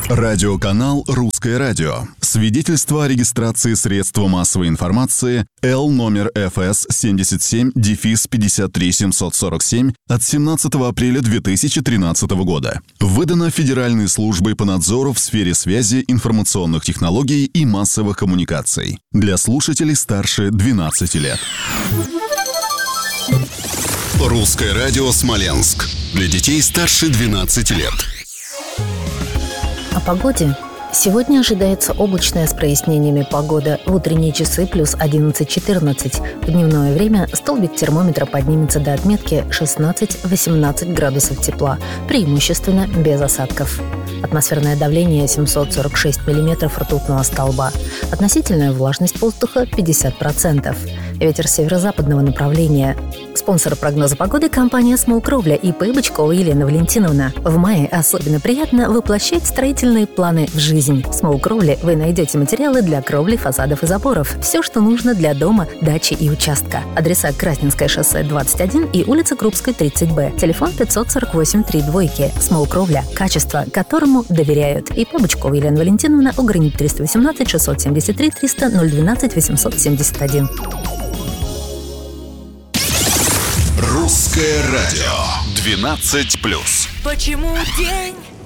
Радиоканал «Русское радио». Свидетельство о регистрации средства массовой информации Л номер ФС 77-53747 от 17 апреля 2013 года. Выдано Федеральной службой по надзору в сфере связи, информационных технологий и массовых коммуникаций. Для слушателей старше 12 лет. Русское радио «Смоленск». Для детей старше 12 лет. О погоде. Сегодня ожидается облачная с прояснениями погода. В утренние часы плюс 11-14. В дневное время столбик термометра поднимется до отметки 16-18 градусов тепла, преимущественно без осадков. Атмосферное давление 746 миллиметров ртутного столба. Относительная влажность воздуха 50%. Ветер северо-западного направления. Спонсор прогноза погоды – компания «Смолкровля» ИП Бычкова Елена Валентиновна. В мае особенно приятно воплощать строительные планы в жизнь. В «Смолкровле» вы найдете материалы для кровли, фасадов и заборов. Все, что нужно для дома, дачи и участка. Адреса: Красненское шоссе 21 и улица Крупской 30Б. Телефон 548 32. «Смолкровля» – качество, которому доверяют. ИП Бычкова Елена Валентиновна, Угранит 318 673 300 012 871. Русское радио 12+. Почему день